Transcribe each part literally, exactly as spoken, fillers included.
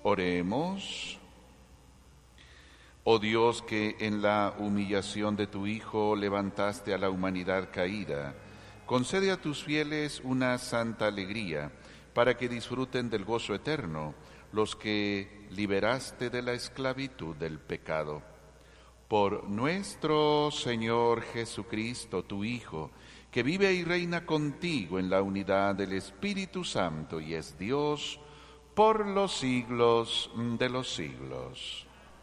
Oremos. Oh Dios, que en la humillación de tu Hijo levantaste a la humanidad caída, concede a tus fieles una santa alegría, para que disfruten del gozo eterno los que liberaste de la esclavitud del pecado. Por nuestro Señor Jesucristo, tu Hijo, que vive y reina contigo en la unidad del Espíritu Santo y es Dios por los siglos de los siglos.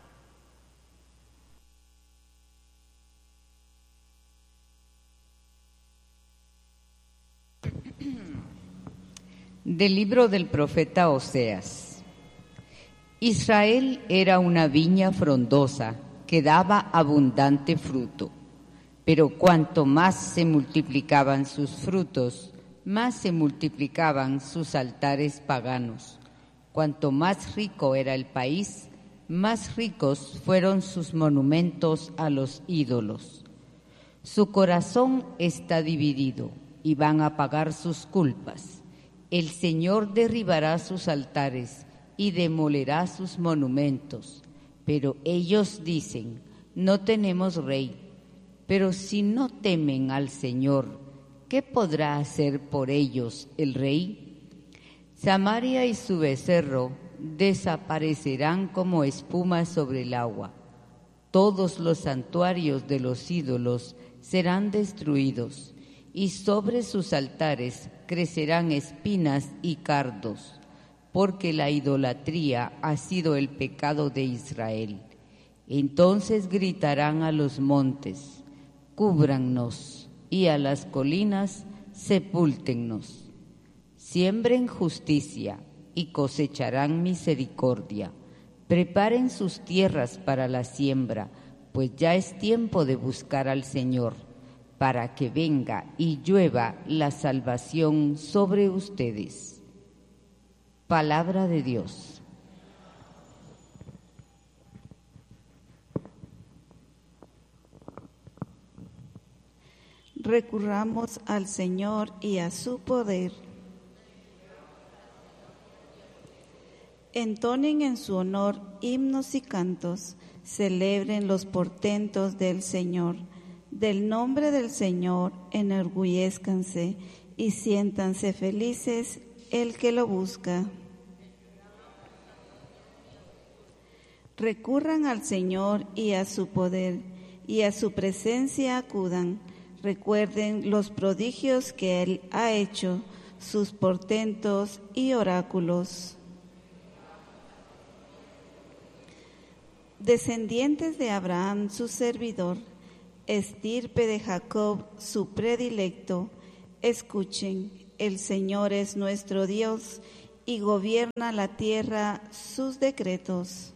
Del libro del profeta Oseas. Israel era una viña frondosa que daba abundante fruto, pero cuanto más se multiplicaban sus frutos, más se multiplicaban sus altares paganos. Cuanto más rico era el país, más ricos fueron sus monumentos a los ídolos. Su corazón está dividido y van a pagar sus culpas. El Señor derribará sus altares y demolerá sus monumentos. Pero ellos dicen, no tenemos rey. Pero si no temen al Señor, ¿qué podrá hacer por ellos el rey? Samaria y su becerro desaparecerán como espuma sobre el agua. Todos los santuarios de los ídolos serán destruidos, y sobre sus altares crecerán espinas y cardos, porque la idolatría ha sido el pecado de Israel. Entonces gritarán a los montes, cúbrannos, y a las colinas, sepúltennos. Siembren justicia y cosecharán misericordia. Preparen sus tierras para la siembra, pues ya es tiempo de buscar al Señor, para que venga y llueva la salvación sobre ustedes. Palabra de Dios. Recurramos al Señor y a su poder. Entonen en su honor himnos y cantos, celebren los portentos del Señor. Del nombre del Señor enorgullezcanse y siéntanse felices el que lo busca. Recurran al Señor y a su poder, y a su presencia acudan. Recuerden los prodigios que Él ha hecho, sus portentos y oráculos. Descendientes de Abraham, su servidor, estirpe de Jacob, su predilecto, escuchen, el Señor es nuestro Dios y gobierna la tierra sus decretos.